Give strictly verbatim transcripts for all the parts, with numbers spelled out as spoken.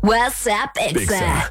WhatsApp Exa.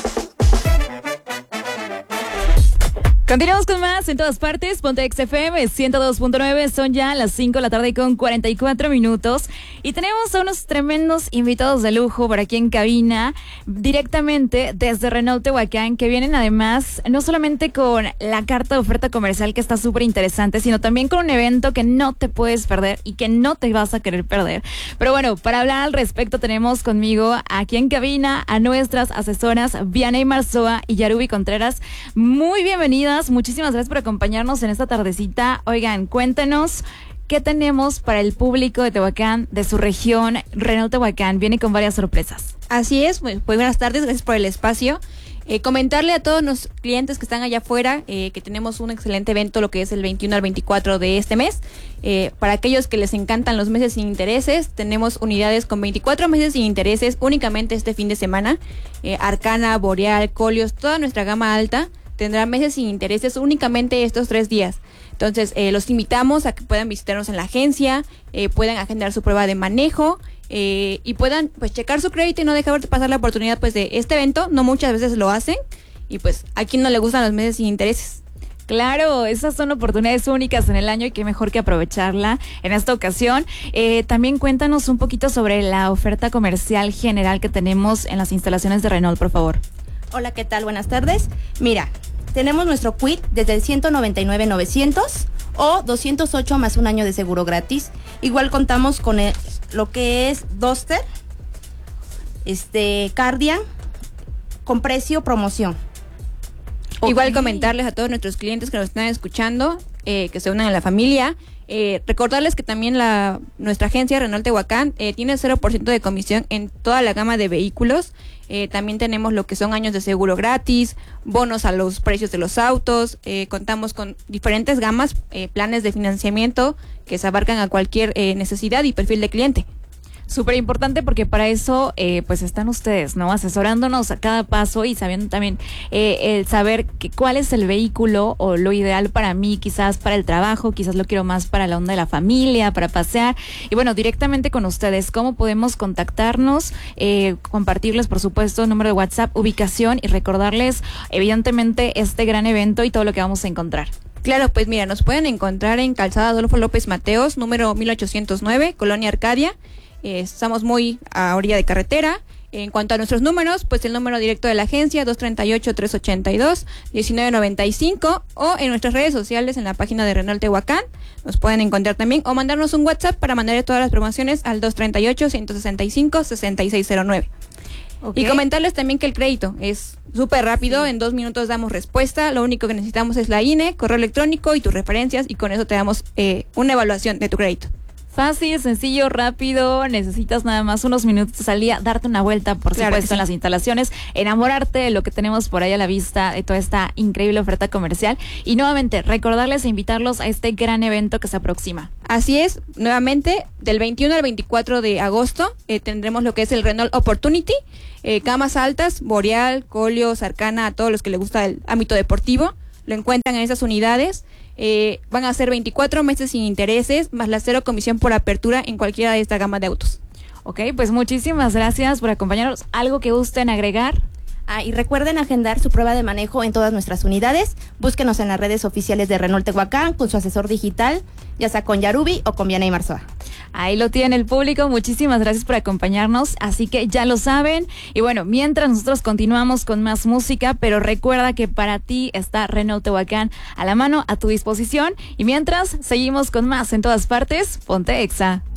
Continuamos con más en todas partes. Ponte Exa F M ciento dos punto nueve. Son ya las cinco de la tarde con cuarenta y cuatro minutos. Y tenemos a unos tremendos invitados de lujo por aquí en cabina, directamente desde Renault Tehuacán, que vienen además no solamente con la carta de oferta comercial, que está súper interesante, sino también con un evento que no te puedes perder y que no te vas a querer perder. Pero bueno, para hablar al respecto tenemos conmigo aquí en cabina a nuestras asesoras Vianey Marzoa y Yarubi Contreras. Muy bienvenidas. Muchísimas gracias por acompañarnos en esta tardecita. Oigan, cuéntenos qué tenemos para el público de Tehuacán, de su región. Renault Tehuacán viene con varias sorpresas. Así es, pues, pues buenas tardes, gracias por el espacio. Eh, comentarle a todos los clientes que están allá afuera eh, que tenemos un excelente evento, lo que es el veintiuno al veinticuatro de este mes. Eh, para aquellos que les encantan los meses sin intereses, tenemos unidades con veinticuatro meses sin intereses únicamente este fin de semana. Eh, Arcana, Boreal, Colios, toda nuestra gama alta tendrá meses sin intereses únicamente estos tres días. Entonces, eh, los invitamos a que puedan visitarnos en la agencia, eh, puedan agendar su prueba de manejo eh, y puedan pues checar su crédito y no dejar de pasar la oportunidad pues de este evento. No muchas veces lo hacen y pues a quien no le gustan los meses sin intereses. Claro, esas son oportunidades únicas en el año y qué mejor que aprovecharla en esta ocasión. Eh, también cuéntanos un poquito sobre la oferta comercial general que tenemos en las instalaciones de Renault, por favor. Hola, ¿qué tal? Buenas tardes. Mira, tenemos nuestro quit desde el ciento noventa y nueve mil novecientos o doscientos ocho más un año de seguro gratis. Igual contamos con el, lo que es Duster, este, Cardian, con precio promoción. Okay. Igual comentarles a todos nuestros clientes que nos están escuchando, eh, que se unan a la familia. Eh, recordarles que también la nuestra agencia Renault Tehuacán eh, tiene cero por ciento de comisión en toda la gama de vehículos. Eh, también tenemos lo que son años de seguro gratis, bonos a los precios de los autos. Eh, contamos con diferentes gamas, eh, planes de financiamiento que se abarcan a cualquier eh, necesidad y perfil de cliente. Súper importante porque para eso eh, pues están ustedes, ¿no? Asesorándonos a cada paso y sabiendo también eh, el saber que, cuál es el vehículo o lo ideal para mí, quizás para el trabajo, quizás lo quiero más para la onda de la familia, para pasear. Y bueno, directamente con ustedes, ¿cómo podemos contactarnos? Eh, compartirles, por supuesto, número de WhatsApp, ubicación y recordarles, evidentemente, este gran evento y todo lo que vamos a encontrar. Claro, pues mira, nos pueden encontrar en Calzada Adolfo López Mateos, número mil ochocientos nueve, Colonia Arcadia. Eh, estamos muy a orilla de carretera. En cuanto a nuestros números, pues el número directo de la agencia dos tres ocho, tres ocho dos, uno nueve nueve cinco o en nuestras redes sociales en la página de Renault Tehuacán nos pueden encontrar también o mandarnos un WhatsApp para mandarle todas las promociones al dos tres ocho, uno seis cinco, seis seis cero nueve. Okay. Y comentarles también que el crédito es súper rápido, sí. En dos minutos damos respuesta, lo único que necesitamos es la I N E, correo electrónico y tus referencias y con eso te damos eh, una evaluación de tu crédito. Fácil, sencillo, rápido, necesitas nada más unos minutos al día, darte una vuelta, por claro supuesto, sí. En las instalaciones, enamorarte de lo que tenemos por ahí a la vista, de toda esta increíble oferta comercial y nuevamente recordarles e invitarlos a este gran evento que se aproxima. Así es, nuevamente, del veintiuno al veinticuatro de agosto eh, tendremos lo que es el Renault Opportunity, eh, gamas altas, Boreal, Colios, Arcana, a todos los que les gusta el ámbito deportivo, lo encuentran en esas unidades. Eh, van a ser veinticuatro meses sin intereses, más la cero comisión por apertura en cualquiera de esta gama de autos. Ok, pues muchísimas gracias por acompañarnos. ¿Algo que gusten agregar? Ah, y recuerden agendar su prueba de manejo en todas nuestras unidades. Búsquenos en las redes oficiales de Renault Tehuacán con su asesor digital, ya sea con Yarubi o con Vianey Marzoa. Ahí lo tiene el público, muchísimas gracias por acompañarnos, así que ya lo saben. Y bueno, mientras nosotros continuamos con más música, pero recuerda que para ti está Renault Tehuacán a la mano, a tu disposición. Y mientras, seguimos con más en todas partes, Ponte Exa.